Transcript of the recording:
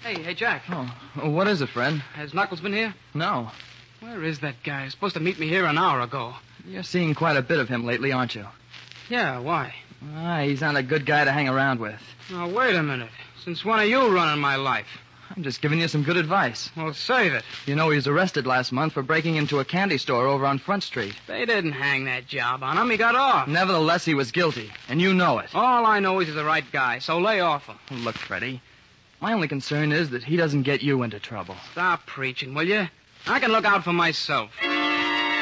Hey, Jack. Oh, what is it, friend? Has Knuckles been here? No. Where is that guy? He was supposed to meet me here an hour ago. You're seeing quite a bit of him lately, aren't you? Yeah, why? He's not a good guy to hang around with. Now, wait a minute. Since when are you running my life? I'm just giving you some good advice. Well, save it. You know he was arrested last month for breaking into a candy store over on Front Street. They didn't hang that job on him. He got off. Nevertheless, he was guilty, and you know it. All I know is he's the right guy, so lay off him. Look, Freddie, my only concern is that he doesn't get you into trouble. Stop preaching, will you? I can look out for myself.